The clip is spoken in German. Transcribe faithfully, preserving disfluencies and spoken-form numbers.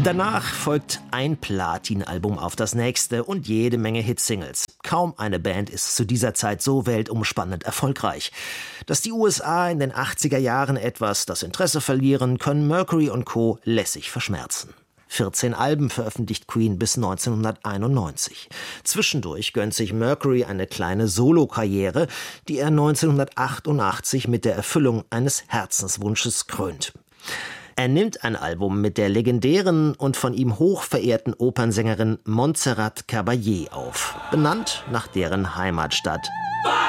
Danach folgt ein Platin-Album auf das nächste und jede Menge Hitsingles. Kaum eine Band ist zu dieser Zeit so weltumspannend erfolgreich. Dass die U S A in den achtziger Jahren etwas das Interesse verlieren, können Mercury und Co. lässig verschmerzen. vierzehn Alben veröffentlicht Queen bis neunzehnhunderteinundneunzig. Zwischendurch gönnt sich Mercury eine kleine Solokarriere, die er neunzehnhundertachtundachtzig mit der Erfüllung eines Herzenswunsches krönt. Er nimmt ein Album mit der legendären und von ihm hoch verehrten Opernsängerin Montserrat Caballé auf, benannt nach deren Heimatstadt